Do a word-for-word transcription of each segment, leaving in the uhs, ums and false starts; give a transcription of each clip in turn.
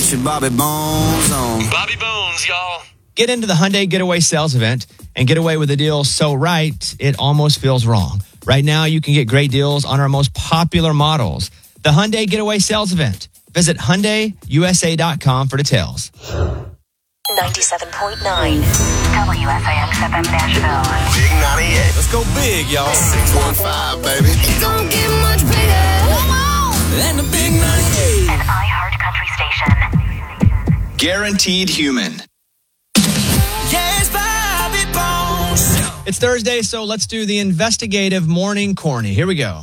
Get your Bobby Bones on. Bobby Bones, y'all. Get into the Hyundai Getaway Sales Event and get away with a deal so right, it almost feels wrong. Right now, you can get great deals on our most popular models. The Hyundai Getaway Sales Event. Visit Hyundai U S A dot com for details. ninety-seven point nine W S A X F M Nashville. Big ninety-eight. Let's go big, y'all. six one five, baby. It don't get much bigger. Come on. And the big ninety-eight. An iHeart Country station. Guaranteed Human. Yes, Bobby Bones. It's Thursday, so let's do the investigative morning corny. Here we go.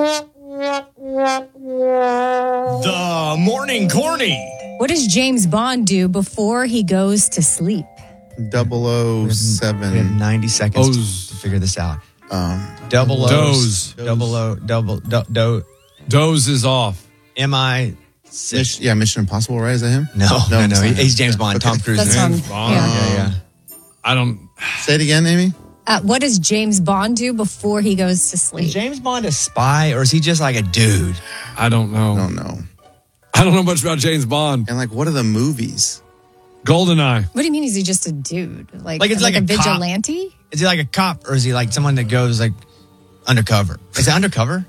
The morning corny. What does James Bond do before he goes to sleep? double oh We have seven. ninety seconds O's. to figure this out. Um, Double O's. Doze. Double O. Double. Do, do, Doze is off. M I. Mission, yeah, Mission Impossible, right? Is that him? No, no, no. it's not him. He's James Bond. Tom Cruise. That's man. on. Bond. Yeah. Yeah, yeah. I don't. Say it again, Amy. Uh, what does James Bond do before he goes to Is sleep? James Bond a spy or is he just like a dude? I don't know. I don't know. I don't know much about James Bond. And like, what are the movies? Goldeneye. What do you mean? Is he just a dude? Like, Like it's like a, a cop. vigilante? Is he like a cop or is he like someone that goes like undercover? Is it undercover?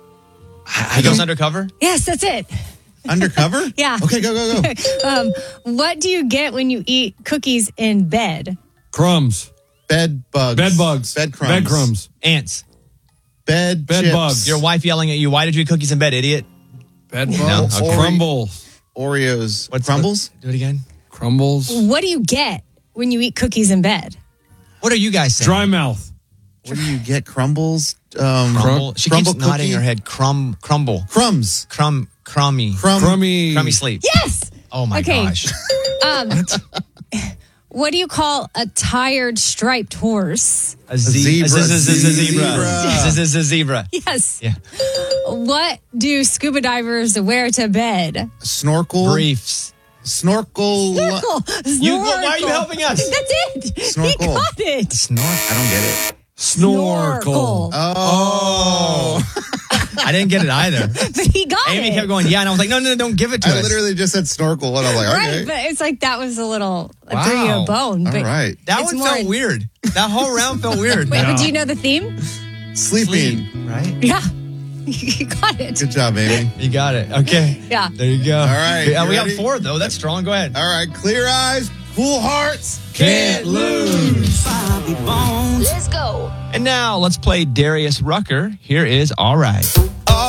He goes undercover? Yes, that's it. Undercover? Yeah. Okay, go, go, go. Um, what do you get when you eat cookies in bed? Crumbs. Bed bugs. Bed bugs. Bed crumbs. Bed crumbs. Ants. Bed, Bed chips. bugs. Your wife yelling at you, why did you eat cookies in bed, idiot? Bed No. bugs. Ore- Crumbles. Oreos. What's Crumbles? Do it again. Crumbles. What do you get when you eat cookies in bed? What are you guys saying? Dry mouth. What do you get? Crumbles? Um, Crumble. She crumble keeps nodding cookie? her head. Crumb, crumble, Crumbs. crumb, crummy, Crumb. Crummy. crummy sleep. Yes. Oh my Okay. gosh. Um, what do you call a tired striped horse? A ze- zebra. a z- z- z- Zebra. zebra. Z- z- z- Zebra. Yes. Yeah. What do scuba divers wear to bed? Snorkel. Briefs. Snorkel. Snorkel. You, why are you Snorkel. helping us? That's it. Snorkel. He got it. Snort. I don't get it. Snorkel. Oh. I didn't get it either. But he got Amy it. kept going, yeah, and I was like, no, no, no, don't give it to I us. literally just said snorkel, and I'm like, okay. Right, but it's like that was a little I Wow. threw you a bone. All But right. that it's one more felt in- weird. That whole round felt weird. Wait, but do you know the theme? Sleeping. Right? Yeah. You got it. Good job, Amy. You got it. Okay. Yeah. There you go. All right, Yeah, you we ready? got four, though. That's strong. Go ahead. All right. Clear eyes, cool hearts. Can't lose. Bobby Bones. Let's go. And now let's play Darius Rucker. Here is All Right.